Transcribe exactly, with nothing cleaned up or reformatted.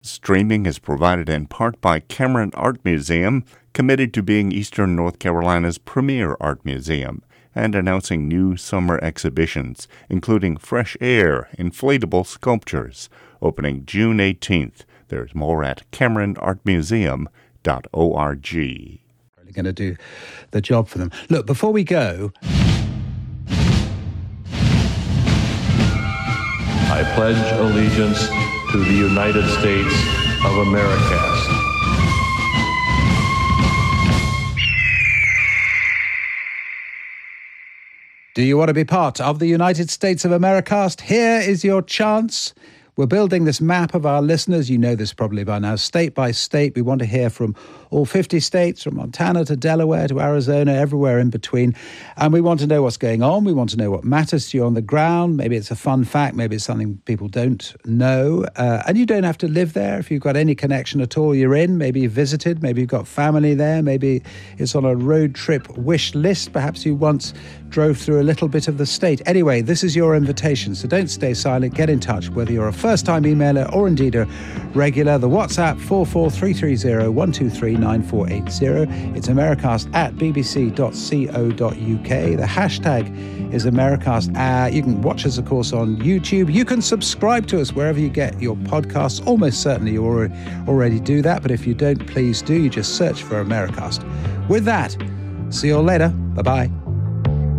Streaming is provided in part by Cameron Art Museum, committed to being Eastern North Carolina's premier art museum, and announcing new summer exhibitions, including Fresh Air Inflatable Sculptures, opening June eighteenth. There's more at cameron art museum dot org. Really going to do the job for them. Look, before we go, I pledge allegiance to the United States of America. Do you want to be part of the United States of Americast? Here is your chance. We're building this map of our listeners. You know this probably by now. State by state, we want to hear from all fifty states, from Montana to Delaware to Arizona, everywhere in between. And we want to know what's going on. We want to know what matters to you on the ground. Maybe it's a fun fact. Maybe it's something people don't know. Uh, and you don't have to live there. If you've got any connection at all, you're in. Maybe you visited. Maybe you've got family there. Maybe it's on a road trip wish list. Perhaps you once drove through a little bit of the state. Anyway, this is your invitation. So don't stay silent. Get in touch, whether you're a first-time emailer or indeed a regular. The WhatsApp four four three three zero one two three nine four eight zero. It's Americast at b b c dot co dot u k. The hashtag is Americast. Uh, you can watch us, of course, on YouTube. You can subscribe to us wherever you get your podcasts. Almost certainly you already, already do that. But if you don't, please do. You just search for Americast. With that, see you all later. Bye-bye.